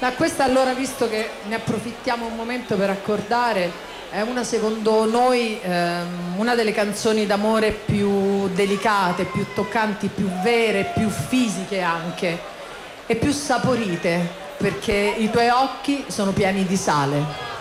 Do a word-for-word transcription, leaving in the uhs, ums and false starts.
Da questa allora, visto che ne approfittiamo un momento per accordare, è una, secondo noi, ehm, una delle canzoni d'amore più delicate, più toccanti, più vere, più fisiche anche, e più saporite, perché i tuoi occhi sono pieni di sale.